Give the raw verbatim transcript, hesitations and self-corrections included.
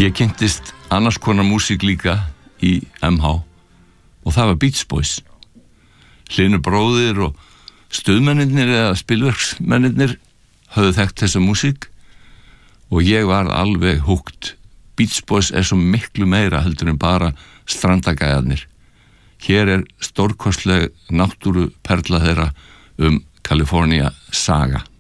Ég kynntist annars konar músík líka í M H og það var Beach Boys. Hlynur bróðir og stuðmennirnir eða spilverksmennirnir höfðu þekkt þessa músík og ég var alveg húkt. Beach Boys er svo miklu meira heldur en bara strandagæðarnir. Hér er stórkostleg náttúru perla þeirra um California saga.